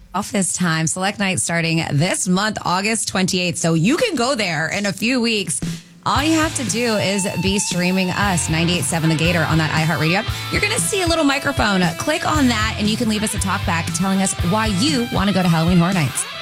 Office time. Select night starting this month, August 28th. So you can go there in a few weeks. All you have to do is be streaming us, 98.7 The Gator, on that iHeartRadio app. You're going to see a little microphone. Click on that, and you can leave us a talk back telling us why you want to go to Halloween Horror Nights.